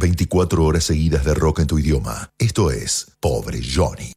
24 horas seguidas de rock en tu idioma. Esto es Pobre Johnny.